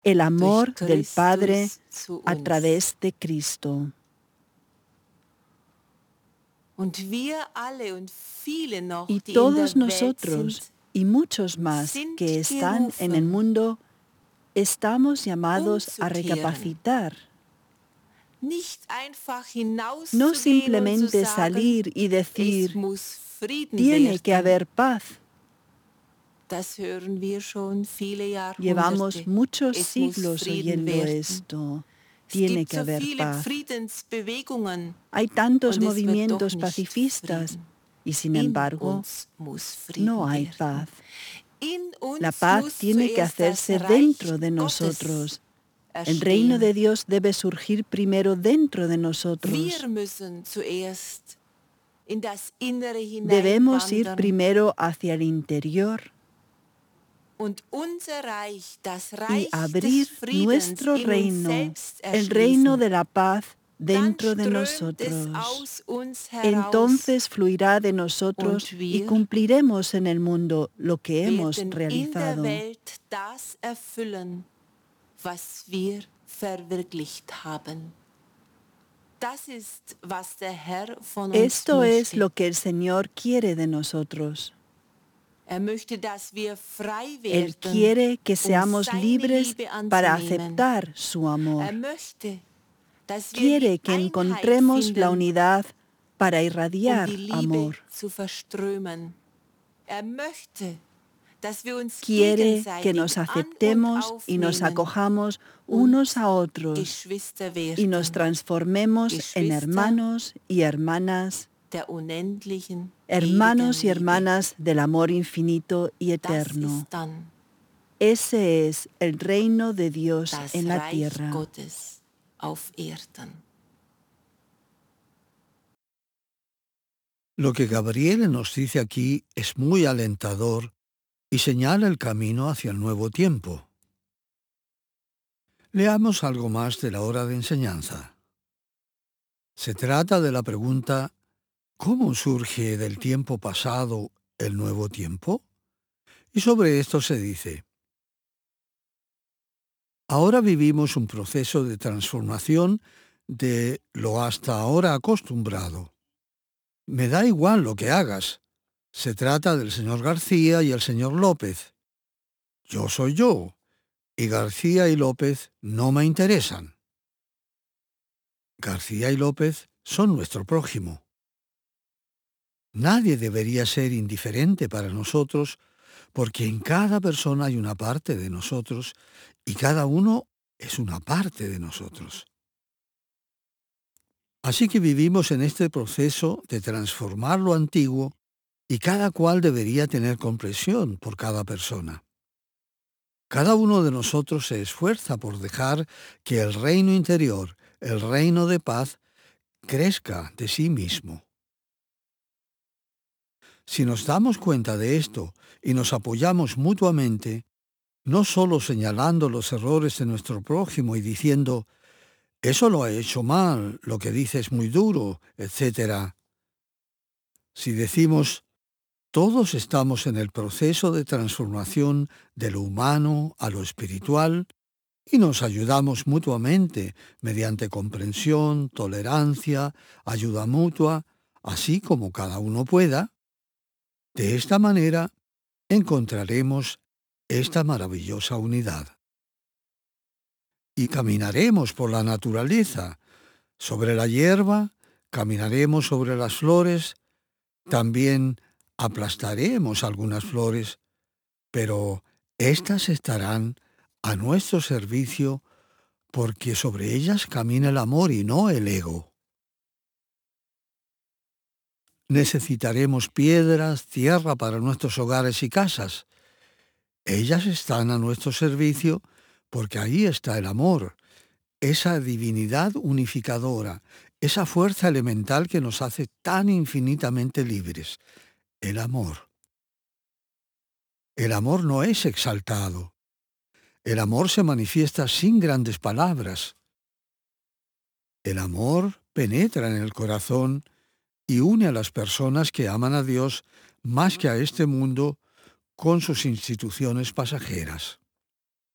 el amor durch del Padre Christus zu a uns. través de Cristo. Und wir alle und viele noch, Y die in todos der Welt nosotros sind, y muchos más sind que están en el gerufen, mundo, estamos llamados a umzukehren. recapacitar, Nicht einfach no hinauszugehen und zu simplemente sagen, salir y es decir, muss Frieden tiene que werden. haber paz. Das hören wir schon viele Llevamos Jahrhunderte. muchos Es muss siglos Frieden oyendo werden. esto. Es Tiene gibt que so haber viele paz. Friedensbewegungen Hay tantos und es wird doch movimientos nicht pacifistas Frieden. y sin In embargo uns muss Frieden no hay werden. paz. In La uns paz muss tiene que zuerst das hacerse Reich dentro de Gottes nosotros. El reino de erstehen. Dios debe surgir primero dentro de nosotros. Wir müssen zuerst in das Innere Debemos ir hineinwandern primero hacia el interior und unser Reich, das y Reich des abrir Friedens nuestro in uns reino, selbst el reino erschließen. de la paz Dann dentro de strömt es nosotros. aus uns heraus. Entonces fluirá de nosotros Und y wir cumpliremos en el mundo lo que hemos werden in der realizado. Welt das erfüllen, was wir verwirklicht haben. Das ist, was der Herr von uns Esto es möchte. lo que el Señor quiere de nosotros. Möchte, dass wir frei Él werden, quiere que seamos seine libres Liebe para anzunehmen. aceptar su amor. Möchte, dass wir Quiere die que Einheit encontremos la finden, unidad para irradiar die Liebe amor. zu verströmen. Möchte, dass wir uns Quiere que gegenseitig nos an und aceptemos y nos aufnehmen acojamos und unos a otros Geschwister y nos werden transformemos en Geschwister hermanos y hermanas, der unendlichen, hermanos y ewigen Liebe. hermanas del amor infinito y Das eterno. ist dann Ese es el reino de Dios das en la Reich tierra. Gottes auf Erden. Lo que Gabriel nos dice aquí es muy alentador y señala el camino hacia el nuevo tiempo. Leamos algo más de la hora de enseñanza. Se trata de la pregunta, ¿cómo surge del tiempo pasado el nuevo tiempo? Y sobre esto se dice, ahora vivimos un proceso de transformación de lo hasta ahora acostumbrado. Me da igual lo que hagas. Se trata del señor García y el señor López. Yo soy yo, y García y López no me interesan. García y López son nuestro prójimo. Nadie debería ser indiferente para nosotros, porque en cada persona hay una parte de nosotros, y cada uno es una parte de nosotros. Así que vivimos en este proceso de transformar lo antiguo y cada cual debería tener comprensión por cada persona. Cada uno de nosotros se esfuerza por dejar que el reino interior, el reino de paz, crezca de sí mismo. Si nos damos cuenta de esto y nos apoyamos mutuamente, no solo señalando los errores de nuestro prójimo y diciendo, eso lo ha hecho mal, lo que dice es muy duro, etc. Si decimos, todos estamos en el proceso de transformación de lo humano a lo espiritual y nos ayudamos mutuamente mediante comprensión, tolerancia, ayuda mutua, así como cada uno pueda, de esta manera encontraremos esta maravillosa unidad. Y caminaremos por la naturaleza, sobre la hierba, caminaremos sobre las flores, también aplastaremos algunas flores, pero éstas estarán a nuestro servicio porque sobre ellas camina el amor y no el ego. Necesitaremos piedras, tierra para nuestros hogares y casas. Ellas están a nuestro servicio porque ahí está el amor, esa divinidad unificadora, esa fuerza elemental que nos hace tan infinitamente libres, el amor. El amor no es exaltado. El amor se manifiesta sin grandes palabras. El amor penetra en el corazón y une a las personas que aman a Dios más que a este mundo con sus instituciones pasajeras.